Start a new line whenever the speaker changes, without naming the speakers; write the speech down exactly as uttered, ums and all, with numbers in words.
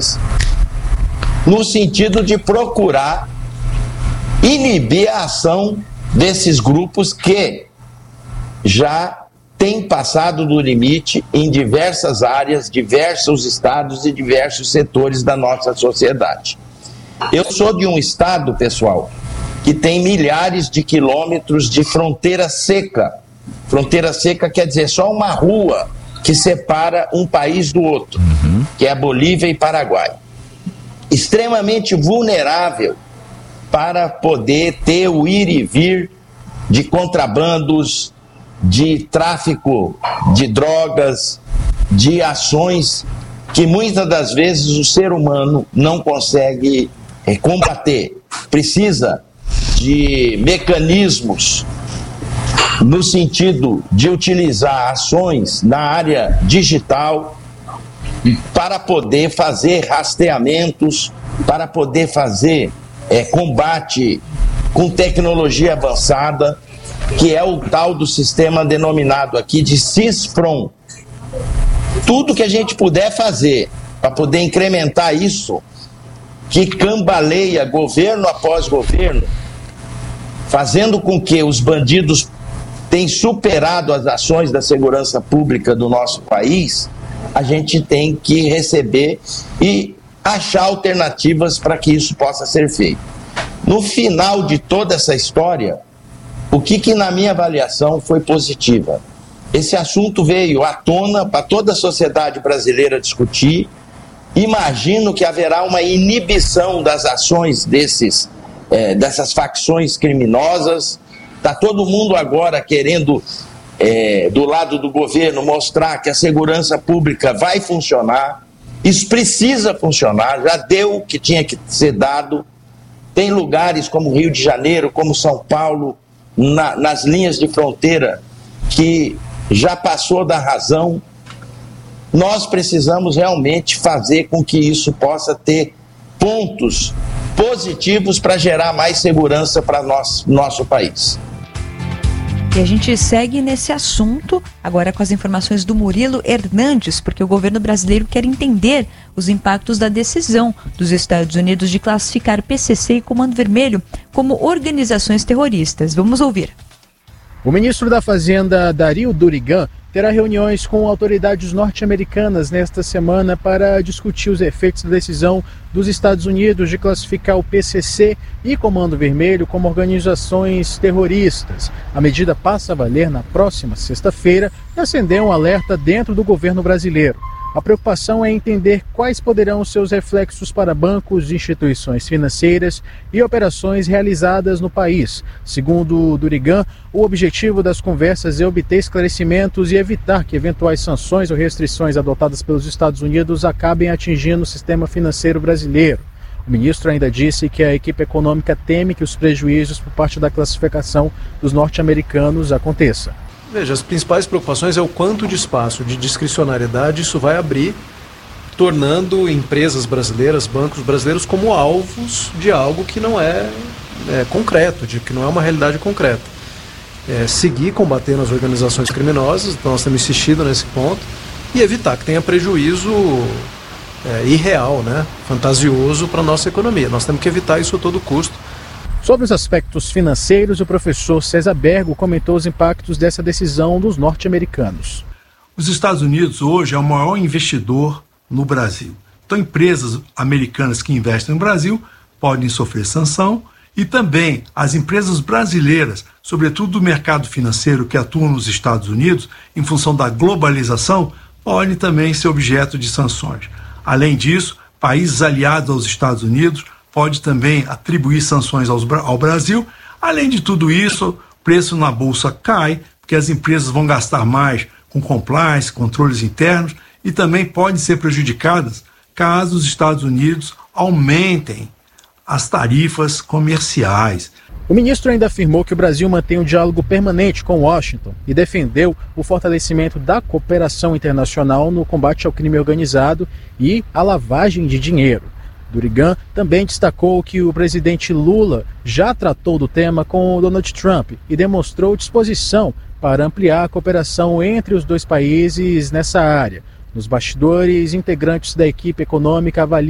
alternativas no sentido de procurar inibir a ação desses grupos que já têm passado do limite em diversas áreas, diversos estados e diversos setores da nossa sociedade. Eu sou de um estado, pessoal, que tem milhares de quilômetros de fronteira seca. Fronteira seca quer dizer só uma rua que separa um país do outro, uhum. que é a Bolívia e Paraguai. Extremamente vulnerável para poder ter o ir e vir de contrabandos, de tráfico de drogas, de ações que muitas das vezes o ser humano não consegue é, combater. Precisa de mecanismos no sentido de utilizar ações na área digital para poder fazer rastreamentos, para poder fazer é, combate com tecnologia avançada, que é o tal do sistema denominado aqui de CISFRON. Tudo que a gente puder fazer para poder incrementar isso, que cambaleia governo após governo, fazendo com que os bandidos tenham superado as ações da segurança pública do nosso país, a gente tem que receber e achar alternativas para que isso possa ser feito. No final de toda essa história, o que, que na minha avaliação foi positiva? Esse assunto veio à tona para toda a sociedade brasileira discutir. Imagino que haverá uma inibição das ações desses, é, dessas facções criminosas. Está todo mundo agora querendo, é, do lado do governo, mostrar que a segurança pública vai funcionar. Isso precisa funcionar, já deu o que tinha que ser dado. Tem lugares como Rio de Janeiro, como São Paulo, na, nas linhas de fronteira, que já passou da razão. Nós precisamos realmente fazer com que isso possa ter pontos positivos para gerar mais segurança para nosso, nosso país.
E a gente segue nesse assunto, agora com as informações do Murilo Hernandes, porque o governo brasileiro quer entender os impactos da decisão dos Estados Unidos de classificar P C C e Comando Vermelho como organizações terroristas. Vamos ouvir.
O ministro da Fazenda, Dario Durigan, terá reuniões com autoridades norte-americanas nesta semana para discutir os efeitos da decisão dos Estados Unidos de classificar o P C C e Comando Vermelho como organizações terroristas. A medida passa a valer na próxima sexta-feira e acendeu um alerta dentro do governo brasileiro. A preocupação é entender quais poderão ser os reflexos para bancos, instituições financeiras e operações realizadas no país. Segundo Durigan, o objetivo das conversas é obter esclarecimentos e evitar que eventuais sanções ou restrições adotadas pelos Estados Unidos acabem atingindo o sistema financeiro brasileiro. O ministro ainda disse que a equipe econômica teme que os prejuízos por parte da classificação dos norte-americanos aconteçam.
Veja, as principais preocupações é o quanto de espaço de discricionariedade isso vai abrir, tornando empresas brasileiras, bancos brasileiros como alvos de algo que não é, é concreto, de que não é uma realidade concreta. É, seguir combatendo as organizações criminosas, então nós temos insistido nesse ponto, e evitar que tenha prejuízo é, irreal, né, fantasioso para a nossa economia. Nós temos que evitar isso a todo custo.
Sobre os aspectos financeiros, o professor César Bergo comentou os impactos dessa decisão dos norte-americanos.
Os Estados Unidos hoje é o maior investidor no Brasil. Então, empresas americanas que investem no Brasil podem sofrer sanção e também as empresas brasileiras, sobretudo do mercado financeiro que atuam nos Estados Unidos, em função da globalização, podem também ser objeto de sanções. Além disso, países aliados aos Estados Unidos pode também atribuir sanções aos, ao Brasil. Além de tudo isso, o preço na Bolsa cai, porque as empresas vão gastar mais com compliance, controles internos, e também podem ser prejudicadas caso os Estados Unidos aumentem as tarifas comerciais.
O ministro ainda afirmou que o Brasil mantém um diálogo permanente com Washington e defendeu o fortalecimento da cooperação internacional no combate ao crime organizado e à lavagem de dinheiro. Durigan também destacou que o presidente Lula já tratou do tema com o Donald Trump e demonstrou disposição para ampliar a cooperação entre os dois países nessa área. Nos bastidores, integrantes da equipe econômica avaliam